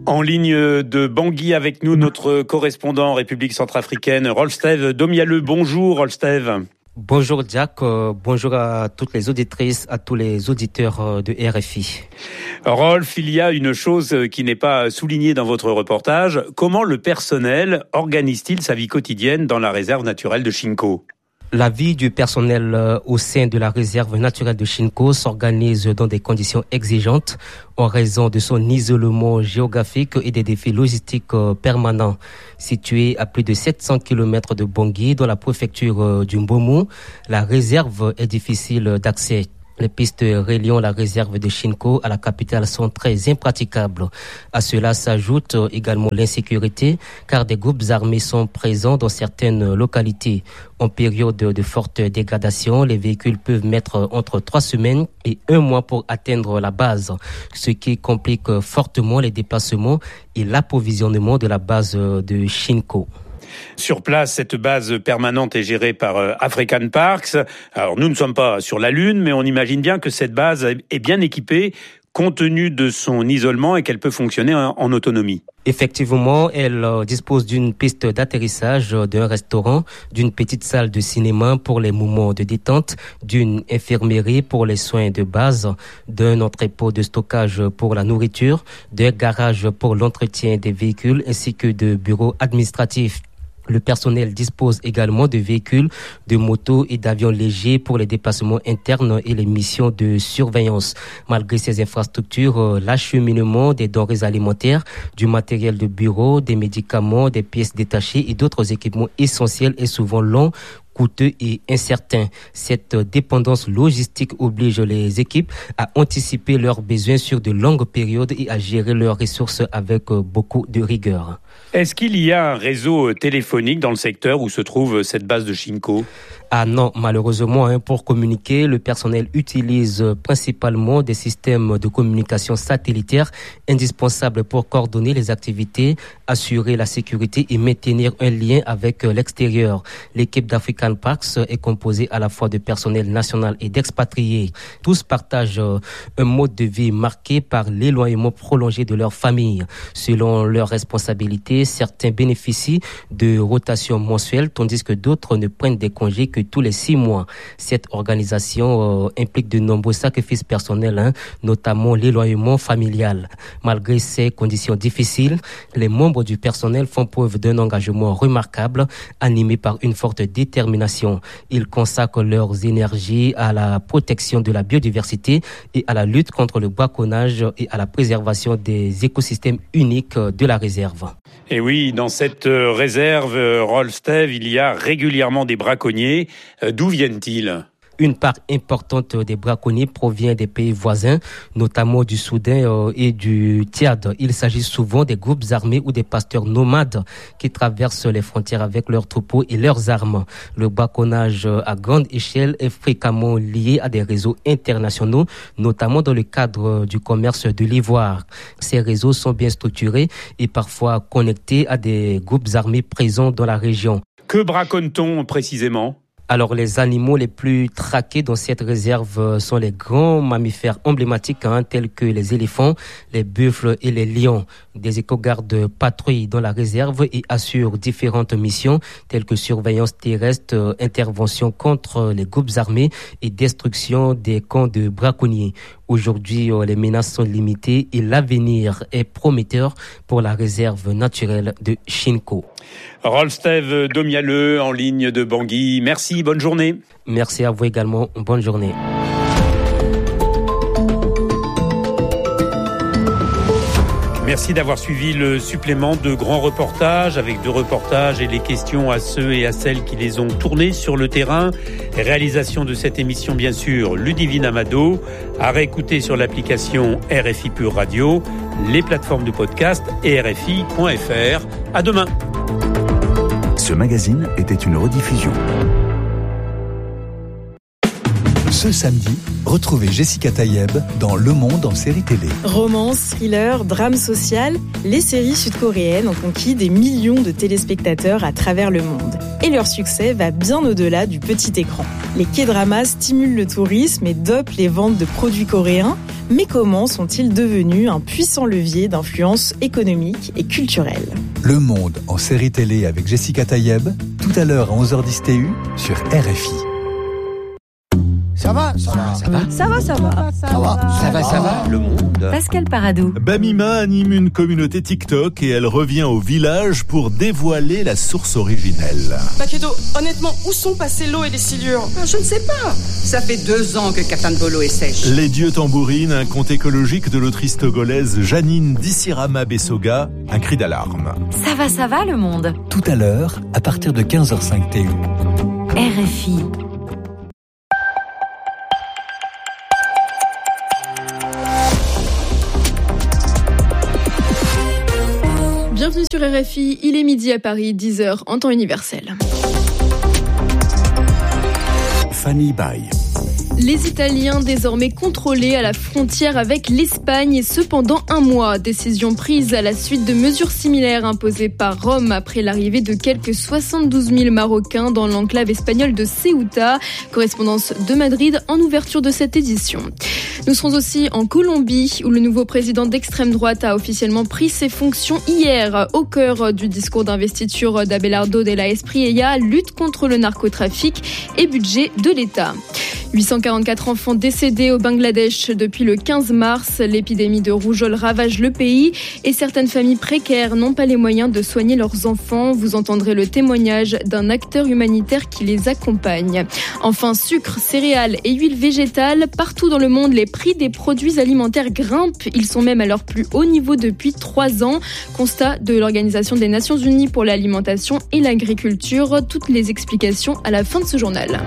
En ligne de Bangui avec nous, notre correspondant en République centrafricaine, Rolf-Steve Domialeux. Bonjour Rolf-Steve. Bonjour Jack, bonjour à toutes les auditrices, à tous les auditeurs de RFI. Rolf, il y a une chose qui n'est pas soulignée dans votre reportage. Comment le personnel organise-t-il sa vie quotidienne dans la réserve naturelle de Shinko ? La vie du personnel au sein de la réserve naturelle de Shinko s'organise dans des conditions exigeantes en raison de son isolement géographique et des défis logistiques permanents. Située à plus de 700 km de Bangui, dans la préfecture du Mbomou, la réserve est difficile d'accès. Les pistes reliant la réserve de Shinko à la capitale sont très impraticables. À cela s'ajoute également l'insécurité, car des groupes armés sont présents dans certaines localités. En période de forte dégradation, les véhicules peuvent mettre entre 3 semaines et 1 mois pour atteindre la base, ce qui complique fortement les déplacements et l'approvisionnement de la base de Shinko. Sur place, cette base permanente est gérée par African Parks. Alors, nous ne sommes pas sur la Lune, mais on imagine bien que cette base est bien équipée, compte tenu de son isolement et qu'elle peut fonctionner en autonomie. Effectivement, elle dispose d'une piste d'atterrissage, d'un restaurant, d'une petite salle de cinéma pour les moments de détente, d'une infirmerie pour les soins de base, d'un entrepôt de stockage pour la nourriture, d'un garage pour l'entretien des véhicules ainsi que de bureaux administratifs. Le personnel dispose également de véhicules, de motos et d'avions légers pour les déplacements internes et les missions de surveillance. Malgré ces infrastructures, l'acheminement des denrées alimentaires, du matériel de bureau, des médicaments, des pièces détachées et d'autres équipements essentiels est souvent long, coûteux et incertain. Cette dépendance logistique oblige les équipes à anticiper leurs besoins sur de longues périodes et à gérer leurs ressources avec beaucoup de rigueur. Est-ce qu'il y a un réseau téléphonique dans le secteur où se trouve cette base de Shinko ? Ah non, malheureusement, pour communiquer, le personnel utilise principalement des systèmes de communication satellitaires indispensables pour coordonner les activités, assurer la sécurité et maintenir un lien avec l'extérieur. L'équipe d'African Parks est composée à la fois de personnel national et d'expatriés. Tous partagent un mode de vie marqué par l'éloignement prolongé de leur famille. Selon leurs responsabilités, certains bénéficient de rotations mensuelles, tandis que d'autres ne prennent des congés que tous les 6 mois. Cette organisation implique de nombreux sacrifices personnels, notamment l'éloignement familial. Malgré ces conditions difficiles, les membres du personnel font preuve d'un engagement remarquable, animé par une forte détermination. Ils consacrent leurs énergies à la protection de la biodiversité et à la lutte contre le braconnage et à la préservation des écosystèmes uniques de la réserve. Et oui, dans cette réserve, Rolf-Steve, il y a régulièrement des braconniers. D'où viennent-ils ? Une part importante des braconniers provient des pays voisins, notamment du Soudan et du Tchad. Il s'agit souvent des groupes armés ou des pasteurs nomades qui traversent les frontières avec leurs troupeaux et leurs armes. Le braconnage à grande échelle est fréquemment lié à des réseaux internationaux, notamment dans le cadre du commerce de l'ivoire. Ces réseaux sont bien structurés et parfois connectés à des groupes armés présents dans la région. Que braconne-t-on précisément ? Alors, les animaux les plus traqués dans cette réserve sont les grands mammifères emblématiques tels que les éléphants, les buffles et les lions. Des éco-gardes patrouillent dans la réserve et assurent différentes missions telles que surveillance terrestre, intervention contre les groupes armés et destruction des camps de braconniers. Aujourd'hui, les menaces sont limitées et l'avenir est prometteur pour la réserve naturelle de Shinko. Rolf-Steve Domialeux en ligne de Bangui. Merci, bonne journée. Merci à vous également, bonne journée. Merci d'avoir suivi le supplément de grands reportages avec 2 reportages et les questions à ceux et à celles qui les ont tournés sur le terrain. Réalisation de cette émission, bien sûr, Ludivine Amado, à réécouter sur l'application RFI Pure Radio, les plateformes de podcast et RFI.fr. À demain. Ce magazine était une rediffusion. Ce samedi, retrouvez Jessica Tayeb dans Le Monde en série télé. Romance, thriller, drame social, les séries sud-coréennes ont conquis des millions de téléspectateurs à travers le monde. Et leur succès va bien au-delà du petit écran. Les K-dramas stimulent le tourisme et dopent les ventes de produits coréens, Mais comment sont-ils devenus un puissant levier d'influence économique et culturelle ? Le Monde en série télé avec Jessica Tayeb, tout à l'heure à 11h10 TU sur RFI. Ça va, le monde. Pascal Paradou. Bamima anime une communauté TikTok et elle revient au village pour dévoiler la source originelle. Paqueto, honnêtement, où sont passées l'eau et les silures ? Je ne sais pas. Ça fait 2 ans que Captain Bolo est sèche. Les dieux tambourines, un conte écologique de l'autrice togolaise Janine Dissirama Bessoga, un cri d'alarme. Ça va le monde. Tout à l'heure, à partir de 15h05 TU. RFI. Bienvenue sur RFI, il est midi à Paris, 10h en temps universel. Fanny Bay. Les Italiens désormais contrôlés à la frontière avec l'Espagne et ce pendant 1 mois. Décision prise à la suite de mesures similaires imposées par Rome après l'arrivée de quelques 72 000 Marocains dans l'enclave espagnole de Ceuta. Correspondance de Madrid en ouverture de cette édition. Nous serons aussi en Colombie où le nouveau président d'extrême droite a officiellement pris ses fonctions hier. Au cœur du discours d'investiture d'Abelardo de la Espriella, lutte contre le narcotrafic et budget de l'État. 844 enfants décédés au Bangladesh depuis le 15 mars. L'épidémie de rougeole ravage le pays et certaines familles précaires n'ont pas les moyens de soigner leurs enfants. Vous entendrez le témoignage d'un acteur humanitaire qui les accompagne. Enfin, sucre, céréales et huiles végétales. Partout dans le monde, les prix des produits alimentaires grimpent. Ils sont même à leur plus haut niveau depuis 3 ans. Constat de l'Organisation des Nations Unies pour l'alimentation et l'agriculture. Toutes les explications à la fin de ce journal.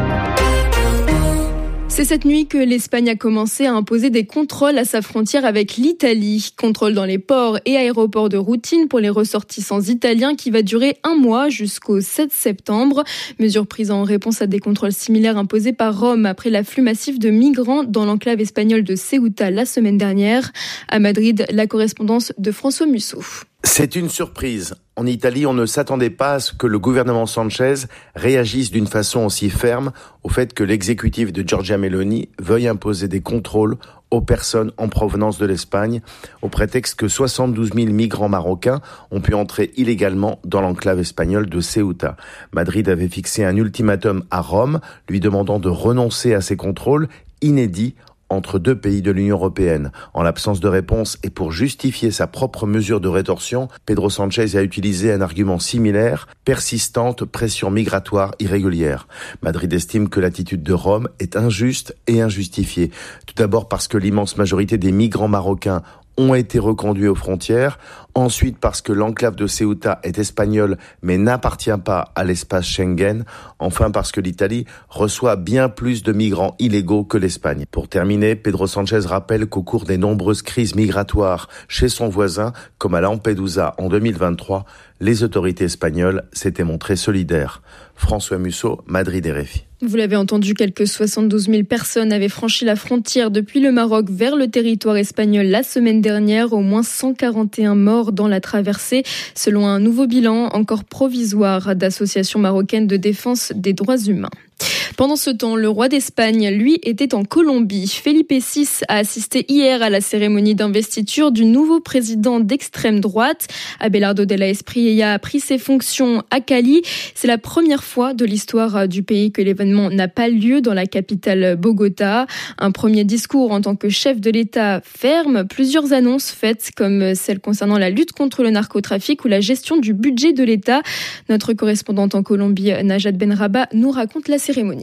C'est cette nuit que l'Espagne a commencé à imposer des contrôles à sa frontière avec l'Italie. Contrôle dans les ports et aéroports de routine pour les ressortissants italiens qui va durer 1 mois jusqu'au 7 septembre. Mesure prise en réponse à des contrôles similaires imposés par Rome après l'afflux massif de migrants dans l'enclave espagnole de Ceuta la semaine dernière. À Madrid, la correspondance de François Musso. C'est une surprise. En Italie, on ne s'attendait pas à ce que le gouvernement Sanchez réagisse d'une façon aussi ferme au fait que l'exécutif de Giorgia Meloni veuille imposer des contrôles aux personnes en provenance de l'Espagne, au prétexte que 72 000 migrants marocains ont pu entrer illégalement dans l'enclave espagnole de Ceuta. Madrid avait fixé un ultimatum à Rome, lui demandant de renoncer à ces contrôles inédits entre 2 pays de l'Union européenne. En l'absence de réponse et pour justifier sa propre mesure de rétorsion, Pedro Sanchez a utilisé un argument similaire, persistante pression migratoire irrégulière. Madrid estime que l'attitude de Rome est injuste et injustifiée. Tout d'abord parce que l'immense majorité des migrants marocains ont été reconduits aux frontières. Ensuite, parce que l'enclave de Ceuta est espagnole mais n'appartient pas à l'espace Schengen. Enfin, parce que l'Italie reçoit bien plus de migrants illégaux que l'Espagne. Pour terminer, Pedro Sanchez rappelle qu'au cours des nombreuses crises migratoires chez son voisin, comme à Lampedusa en 2023, les autorités espagnoles s'étaient montrées solidaires. François Musso, Madrid RFI. Vous l'avez entendu, quelques 72 000 personnes avaient franchi la frontière depuis le Maroc vers le territoire espagnol la semaine dernière. Au moins 141 morts dans la traversée, selon un nouveau bilan encore provisoire d'associations marocaines de défense des droits humains. Pendant ce temps, le roi d'Espagne, lui, était en Colombie. Felipe VI a assisté hier à la cérémonie d'investiture du nouveau président d'extrême droite. Abelardo de la Espriella a pris ses fonctions à Cali. C'est la première fois de l'histoire du pays que l'événement n'a pas lieu dans la capitale Bogota. Un premier discours en tant que chef de l'État ferme, plusieurs annonces faites comme celle concernant la lutte contre le narcotrafic ou la gestion du budget de l'État. Notre correspondante en Colombie, Najat Benraba, nous raconte la cérémonie.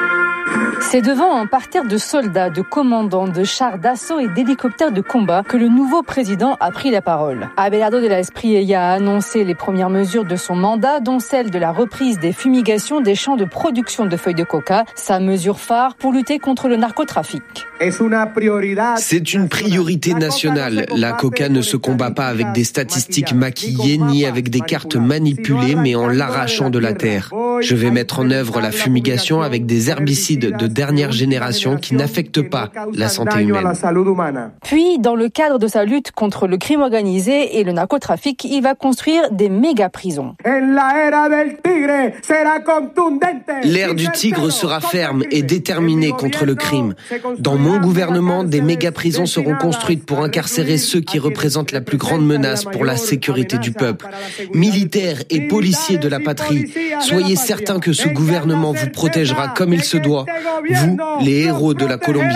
C'est devant un parterre de soldats, de commandants, de chars d'assaut et d'hélicoptères de combat que le nouveau président a pris la parole. Abelardo de la Espriella a annoncé les premières mesures de son mandat, dont celle de la reprise des fumigations des champs de production de feuilles de coca, sa mesure phare pour lutter contre le narcotrafic. C'est une priorité nationale. La coca ne se combat pas avec des statistiques maquillées ni avec des cartes manipulées, mais en l'arrachant de la terre. Je vais mettre en œuvre la fumigation avec des herbicides pesticides de dernière génération qui n'affectent pas la santé humaine. Puis, dans le cadre de sa lutte contre le crime organisé et le narcotrafic, il va construire des méga-prisons. L'ère du tigre sera ferme et déterminée contre le crime. Dans mon gouvernement, des méga-prisons seront construites pour incarcérer ceux qui représentent la plus grande menace pour la sécurité du peuple. Militaires et policiers de la patrie, soyez certains que ce gouvernement vous protégera comme il se doit, vous, les héros de la Colombie.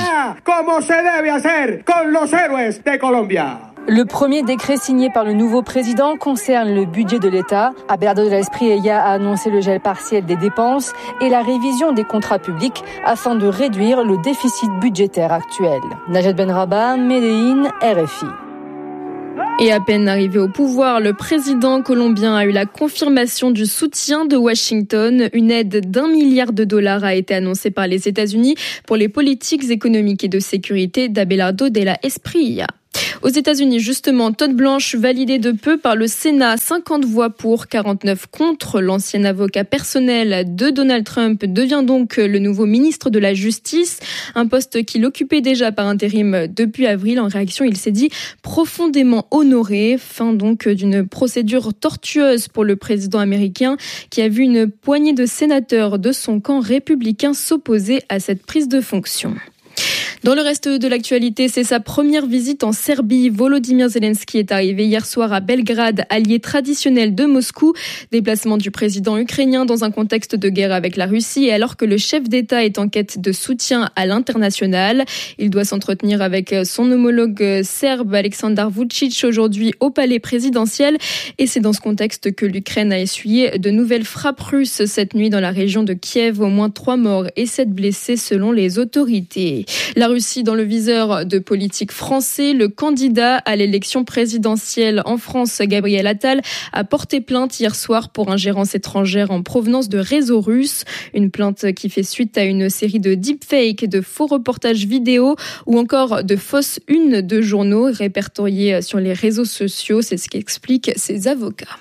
Le premier décret signé par le nouveau président concerne le budget de l'État. Abelardo de la Espriella a annoncé le gel partiel des dépenses et la révision des contrats publics afin de réduire le déficit budgétaire actuel. Najat Benrabah, Medellín, RFI. Et à peine arrivé au pouvoir, le président colombien a eu la confirmation du soutien de Washington. Une aide d'1 milliard de dollars a été annoncée par les États-Unis pour les politiques économiques et de sécurité d'Abelardo de la Espriella. Aux États-Unis, justement, Todd Blanche, validé de peu par le Sénat, 50 voix pour, 49 contre. L'ancien avocat personnel de Donald Trump devient donc le nouveau ministre de la Justice, un poste qu'il occupait déjà par intérim depuis avril. En réaction, il s'est dit profondément honoré. Fin donc d'une procédure tortueuse pour le président américain qui a vu une poignée de sénateurs de son camp républicain s'opposer à cette prise de fonction. Dans le reste de l'actualité, c'est sa première visite en Serbie. Volodymyr Zelensky est arrivé hier soir à Belgrade, allié traditionnel de Moscou. Déplacement du président ukrainien dans un contexte de guerre avec la Russie et alors que le chef d'État est en quête de soutien à l'international. Il doit s'entretenir avec son homologue serbe Aleksandar Vučić aujourd'hui au palais présidentiel. Et c'est dans ce contexte que l'Ukraine a essuyé de nouvelles frappes russes cette nuit dans la région de Kiev. Au moins 3 morts et 7 blessés selon les autorités. La Russie dans le viseur de politiques français. Le candidat à l'élection présidentielle en France, Gabriel Attal, a porté plainte hier soir pour ingérence étrangère en provenance de réseaux russes. Une plainte qui fait suite à une série de deepfakes, de faux reportages vidéo ou encore de fausses unes de journaux répertoriés sur les réseaux sociaux. C'est ce qu'expliquent ses avocats.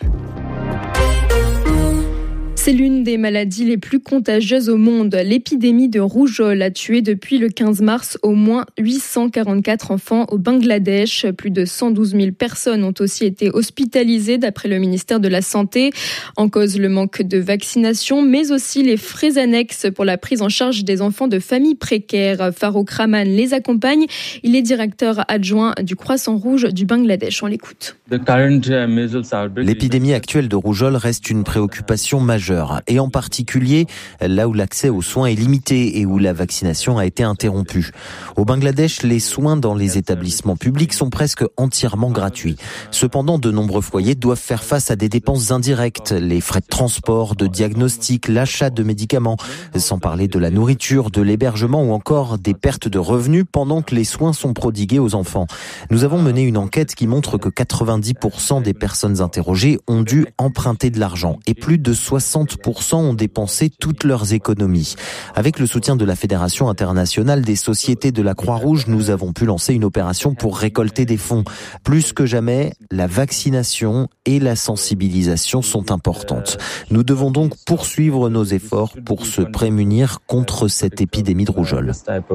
C'est l'une des maladies les plus contagieuses au monde. L'épidémie de rougeole a tué depuis le 15 mars au moins 844 enfants au Bangladesh. Plus de 112 000 personnes ont aussi été hospitalisées d'après le ministère de la Santé. En cause le manque de vaccination, mais aussi les frais annexes pour la prise en charge des enfants de familles précaires. Farouk Rahman les accompagne. Il est directeur adjoint du Croissant Rouge du Bangladesh. On l'écoute. L'épidémie actuelle de rougeole reste une préoccupation majeure. Et en particulier là où l'accès aux soins est limité et où la vaccination a été interrompue. Au Bangladesh, les soins dans les établissements publics sont presque entièrement gratuits. Cependant, de nombreux foyers doivent faire face à des dépenses indirectes, les frais de transport, de diagnostic, l'achat de médicaments, sans parler de la nourriture, de l'hébergement ou encore des pertes de revenus pendant que les soins sont prodigués aux enfants. Nous avons mené une enquête qui montre que 90% des personnes interrogées ont dû emprunter de l'argent et plus de 60% ont dépensé toutes leurs économies. Avec le soutien de la Fédération internationale des sociétés de la Croix-Rouge, nous avons pu lancer une opération pour récolter des fonds. Plus que jamais, la vaccination et la sensibilisation sont importantes. Nous devons donc poursuivre nos efforts pour se prémunir contre cette épidémie de rougeole.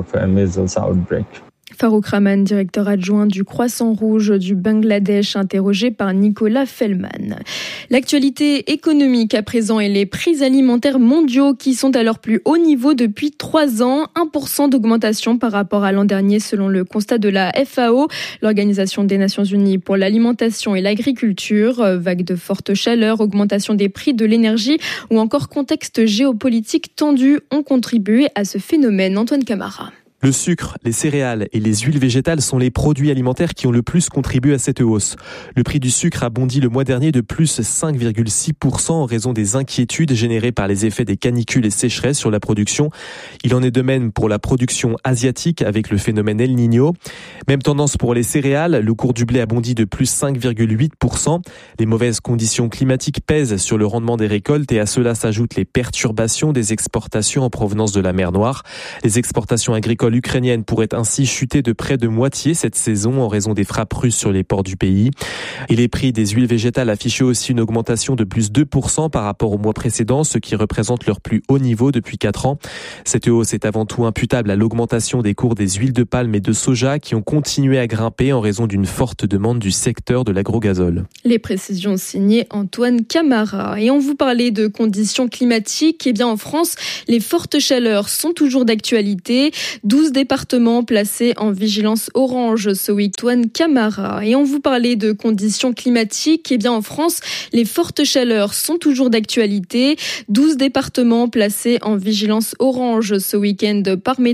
Farouk Rahman, directeur adjoint du Croissant Rouge du Bangladesh, interrogé par Nicolas Fellman. L'actualité économique à présent et les prix alimentaires mondiaux qui sont à leur plus haut niveau depuis 3 ans. 1% d'augmentation par rapport à l'an dernier selon le constat de la FAO, l'Organisation des Nations Unies pour l'alimentation et l'agriculture. Vague de forte chaleur, augmentation des prix de l'énergie ou encore contexte géopolitique tendu ont contribué à ce phénomène. Antoine Camara. Le sucre, les céréales et les huiles végétales sont les produits alimentaires qui ont le plus contribué à cette hausse. Le prix du sucre a bondi le mois dernier de plus 5,6% en raison des inquiétudes générées par les effets des canicules et sécheresses sur la production. Il en est de même pour la production asiatique avec le phénomène El Niño. Même tendance pour les céréales, le cours du blé a bondi de plus 5,8%. Les mauvaises conditions climatiques pèsent sur le rendement des récoltes et à cela s'ajoutent les perturbations des exportations en provenance de la mer Noire. Les exportations agricoles pétrole ukrainienne pourrait ainsi chuter de près de moitié cette saison en raison des frappes russes sur les ports du pays. Et les prix des huiles végétales affichaient aussi une augmentation de plus 2% par rapport au mois précédent, ce qui représente leur plus haut niveau depuis 4 ans. Cette hausse est avant tout imputable à l'augmentation des cours des huiles de palme et de soja qui ont continué à grimper en raison d'une forte demande du secteur de l'agro-gazole. Les précisions signées Antoine Camara. Et on vous parlait de conditions climatiques. Eh bien, en France, les fortes chaleurs sont toujours d'actualité. 12 départements placés en vigilance orange ce week-end. Antoine Camara. Et on vous parlait de conditions climatiques. Eh bien, en France, les fortes chaleurs sont toujours d'actualité. 12 départements placés en vigilance orange ce week-end par